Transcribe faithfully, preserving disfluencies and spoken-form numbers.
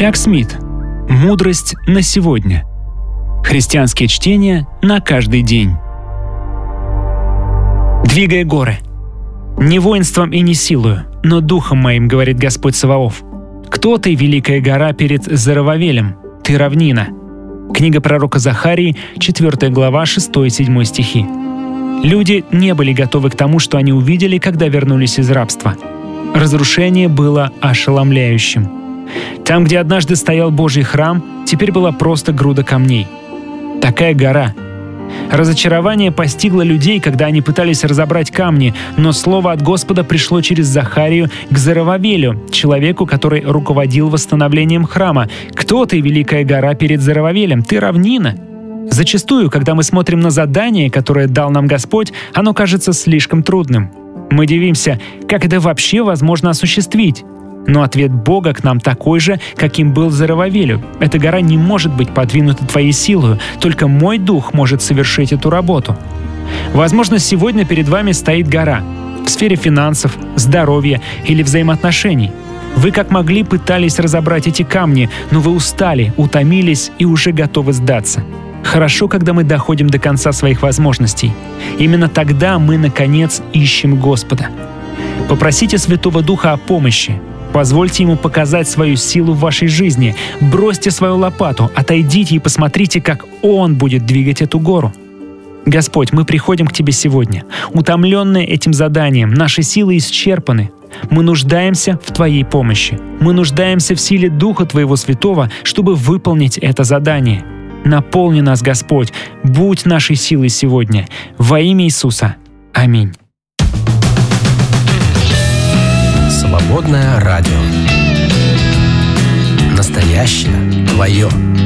Чак Смит. Мудрость на сегодня. Христианские чтения на каждый день. Двигай горы. Не воинством и не силою, но духом моим, говорит Господь Саваоф. Кто ты, великая гора перед Зоровавелем? Ты равнина. Книга пророка Захарии, четвёртая глава, шестой-седьмой стихи. Люди не были готовы к тому, что они увидели, когда вернулись из рабства. Разрушение было ошеломляющим. Там, где однажды стоял Божий храм, теперь была просто груда камней. Такая гора. Разочарование постигло людей, когда они пытались разобрать камни, но слово от Господа пришло через Захарию к Зоровавелю, человеку, который руководил восстановлением храма. «Кто ты, великая гора перед Зоровавелем? Ты равнина». Зачастую, когда мы смотрим на задание, которое дал нам Господь, оно кажется слишком трудным. Мы дивимся, как это вообще возможно осуществить. Но ответ Бога к нам такой же, каким был Зоровавелю. Эта гора не может быть подвинута твоей силою, только мой дух может совершить эту работу. Возможно, сегодня перед вами стоит гора в сфере финансов, здоровья или взаимоотношений. Вы как могли пытались разобрать эти камни, но вы устали, утомились и уже готовы сдаться. Хорошо, когда мы доходим до конца своих возможностей. Именно тогда мы, наконец, ищем Господа. Попросите Святого Духа о помощи. Позвольте Ему показать свою силу в вашей жизни. Бросьте свою лопату, отойдите и посмотрите, как Он будет двигать эту гору. Господь, мы приходим к Тебе сегодня. Утомленные этим заданием, наши силы исчерпаны. Мы нуждаемся в Твоей помощи. Мы нуждаемся в силе Духа Твоего Святого, чтобы выполнить это задание. Наполни нас, Господь. Будь нашей силой сегодня. Во имя Иисуса. Аминь. Свободное радио. Настоящее твое.